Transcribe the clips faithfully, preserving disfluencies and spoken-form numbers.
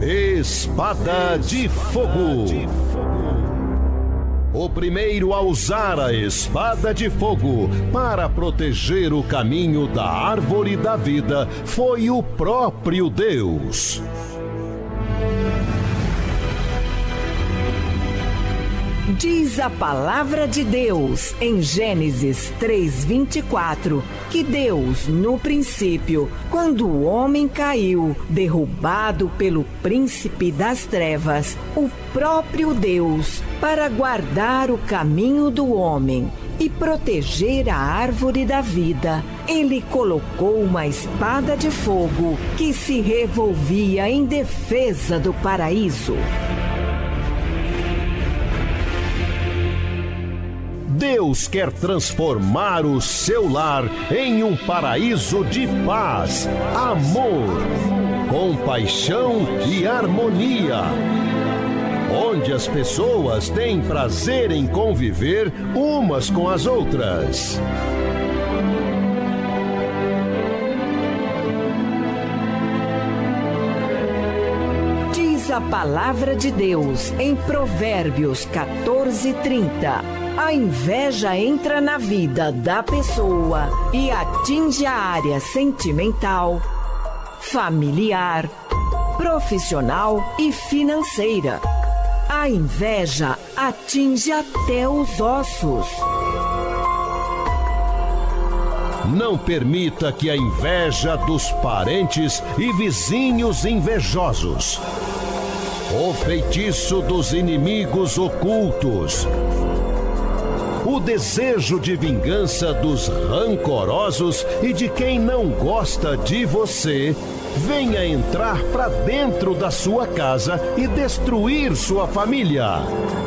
Espada de Fogo. O primeiro a usar a espada de fogo para proteger o caminho da árvore da vida foi o próprio Deus. Diz a palavra de Deus em Gênesis três, vinte e quatro, que Deus, no princípio, quando o homem caiu, derrubado pelo príncipe das trevas, o próprio Deus, para guardar o caminho do homem e proteger a árvore da vida, ele colocou uma espada de fogo que se revolvia em defesa do paraíso. Deus quer transformar o seu lar em um paraíso de paz, amor, compaixão e harmonia, onde as pessoas têm prazer em conviver umas com as outras. Diz a palavra de Deus em Provérbios quatorze, trinta. A inveja entra na vida da pessoa e atinge a área sentimental, familiar, profissional e financeira. A inveja atinge até os ossos. Não permita que a inveja dos parentes e vizinhos invejosos, o feitiço dos inimigos ocultos, o desejo de vingança dos rancorosos e de quem não gosta de você venha entrar para dentro da sua casa e destruir sua família.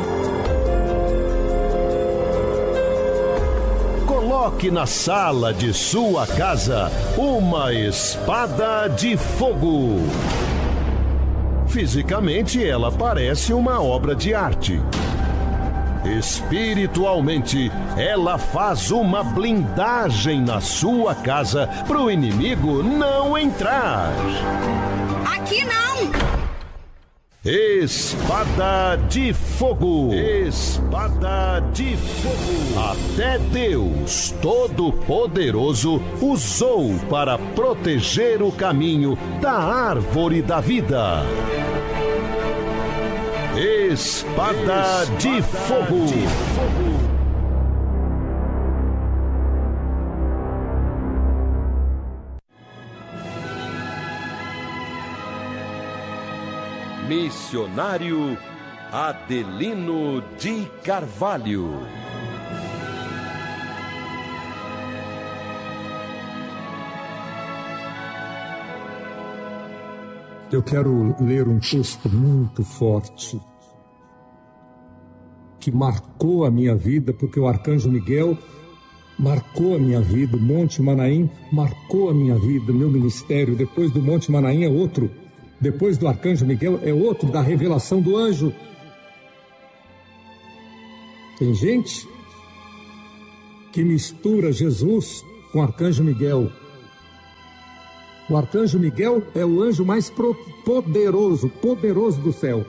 Coloque na sala de sua casa uma espada de fogo. Fisicamente, ela parece uma obra de arte. Espiritualmente, ela faz uma blindagem na sua casa para o inimigo não entrar. Aqui não! Espada de fogo. Espada de fogo. Até Deus Todo-Poderoso usou para proteger o caminho da árvore da vida. Espada, Espada de fogo. De fogo. Missionário Adelino de Carvalho. Eu quero ler um texto muito forte que marcou a minha vida, porque o Arcanjo Miguel marcou a minha vida, o Monte Manaim marcou a minha vida, meu ministério. Depois do Monte Manaim é outro, depois do Arcanjo Miguel é outro, da revelação do anjo. Tem gente que mistura Jesus com o Arcanjo Miguel. O Arcanjo Miguel é o anjo mais poderoso, poderoso do céu.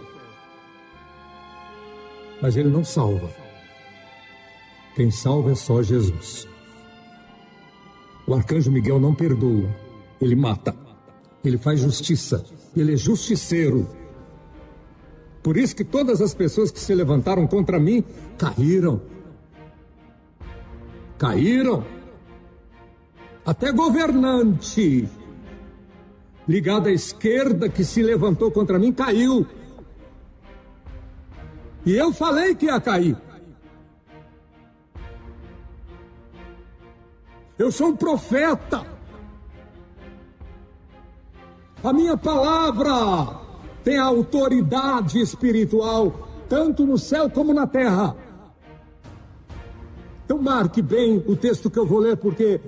Mas ele não salva. Quem salva é só Jesus. O Arcanjo Miguel não perdoa, ele mata, ele faz justiça, ele é justiceiro. Por isso que todas as pessoas que se levantaram contra mim caíram. Caíram. Até governante ligado à esquerda que se levantou contra mim caiu. E eu falei que ia cair. Eu sou um profeta. A minha palavra tem autoridade espiritual, tanto no céu como na terra. Então marque bem o texto que eu vou ler, porque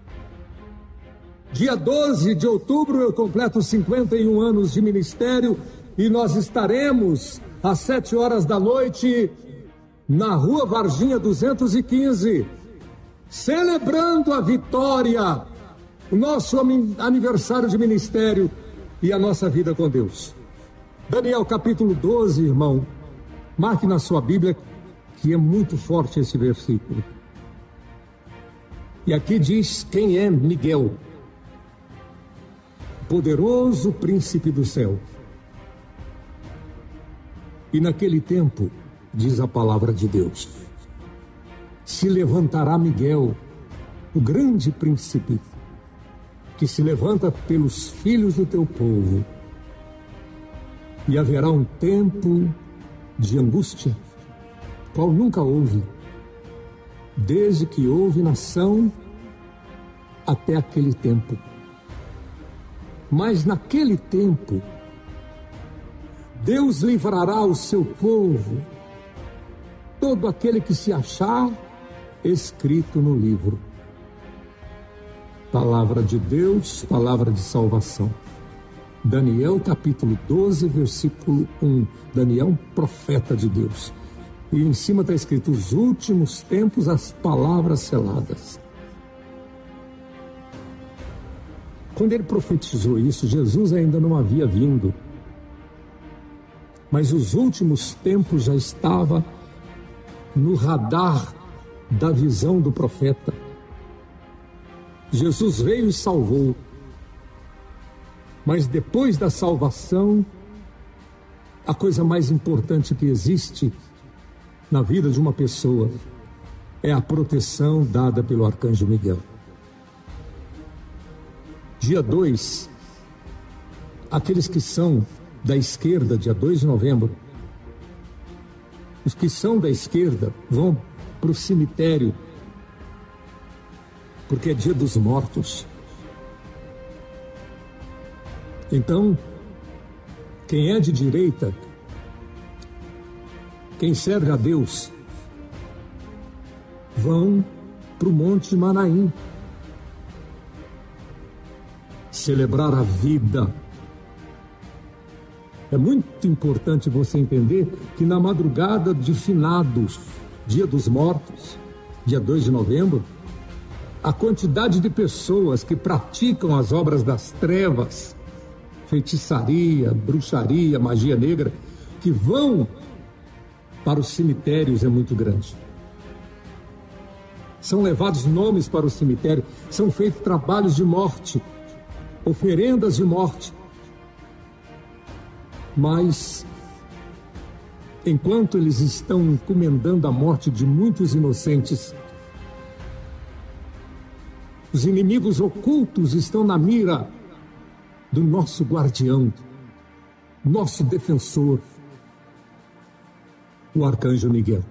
dia doze de outubro eu completo cinquenta e um anos de ministério e nós estaremos às sete horas da noite na Rua Varginha duzentos e quinze, celebrando a vitória, o nosso aniversário de ministério e a nossa vida com Deus. Daniel capítulo doze, irmão. Marque na sua Bíblia que é muito forte esse versículo. E aqui diz quem é Miguel, poderoso príncipe do céu. E naquele tempo, diz a palavra de Deus, se levantará Miguel, o grande príncipe, que se levanta pelos filhos do teu povo, e haverá um tempo de angústia, qual nunca houve, desde que houve nação até aquele tempo. Mas naquele tempo, Deus livrará o seu povo, todo aquele que se achar escrito no livro. Palavra de Deus, palavra de salvação. Daniel capítulo doze, versículo um. Daniel, profeta de Deus. E em cima está escrito, os últimos tempos, as palavras seladas. Quando ele profetizou isso, Jesus ainda não havia vindo. Mas os últimos tempos já estava no radar da visão do profeta. Jesus veio e salvou. Mas depois da salvação, a coisa mais importante que existe na vida de uma pessoa é a proteção dada pelo arcanjo Miguel. Dia dois, aqueles que são da esquerda, dia dois de novembro, os que são da esquerda vão para o cemitério, porque é dia dos mortos. Então, quem é de direita, quem serve a Deus, vão para o Monte Manaim celebrar a vida. É muito importante você entender que na madrugada de finados, dia dos mortos, dia dois de novembro, a quantidade de pessoas que praticam as obras das trevas, feitiçaria, bruxaria, magia negra, que vão para os cemitérios é muito grande. São levados nomes para o cemitério, são feitos trabalhos de morte, oferendas de morte. Mas, enquanto eles estão encomendando a morte de muitos inocentes, os inimigos ocultos estão na mira do nosso guardião, nosso defensor, o arcanjo Miguel.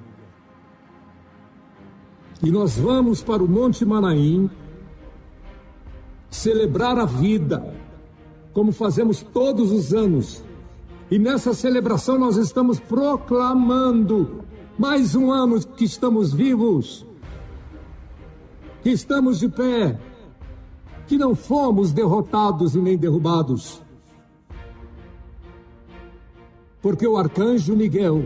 E nós vamos para o Monte Manaim celebrar a vida, como fazemos todos os anos. E nessa celebração nós estamos proclamando mais um ano que estamos vivos, que estamos de pé, que não fomos derrotados e nem derrubados. Porque o arcanjo Miguel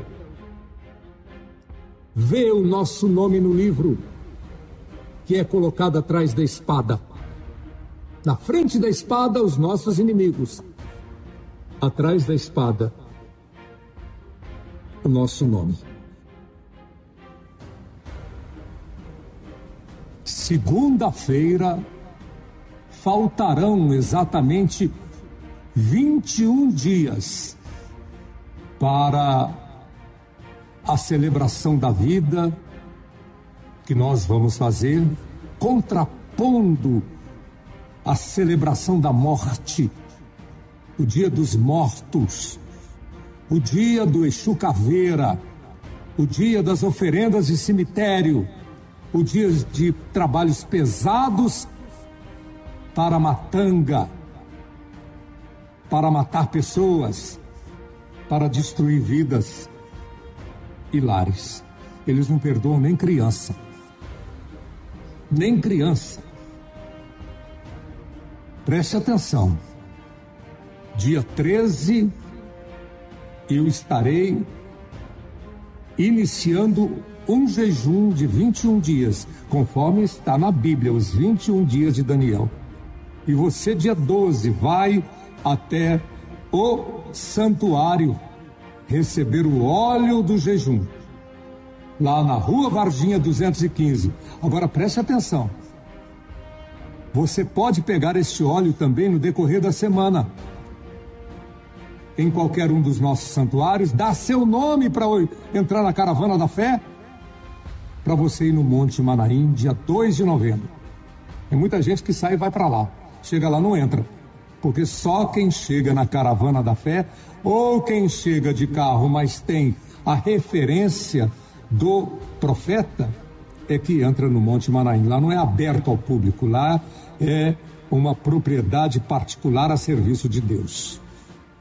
vê o nosso nome no livro, que é colocado atrás da espada. Na frente da espada, os nossos inimigos. Atrás da espada, o nosso nome. Segunda-feira, faltarão exatamente vinte e um dias para a celebração da vida que nós vamos fazer, contrapondo a celebração da morte, o dia dos mortos, o dia do Exu Caveira, o dia das oferendas de cemitério, o dia de trabalhos pesados para a matanga, para matar pessoas, para destruir vidas e lares. Eles não perdoam nem criança, nem criança. Preste atenção. Dia treze, eu estarei iniciando um jejum de vinte e um dias, conforme está na Bíblia, os vinte e um dias de Daniel. E você, dia doze, vai até o santuário receber o óleo do jejum, lá na Rua Varginha duzentos e quinze. Agora preste atenção. Você pode pegar este óleo também no decorrer da semana, em qualquer um dos nossos santuários. Dá seu nome para entrar na Caravana da Fé, para você ir no Monte Manaim, dia dois de novembro. Tem muita gente que sai e vai para lá. Chega lá, não entra. Porque só quem chega na Caravana da Fé, ou quem chega de carro, mas tem a referência do profeta, é que entra no Monte Manaim. Lá não é aberto ao público, lá é uma propriedade particular a serviço de Deus.